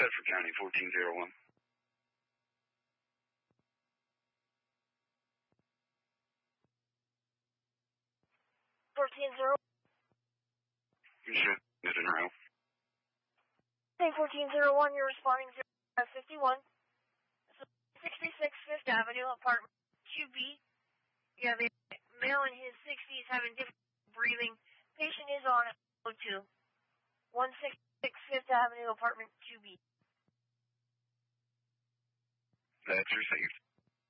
Bedford County, 1401. You should get in route. Hey, 1401, you're responding to 51. 66 Fifth Avenue, apartment QB. You have a male in his 60s having difficulty breathing. Patient is on O2. 166 Fifth Avenue, apartment QB. That's your safe.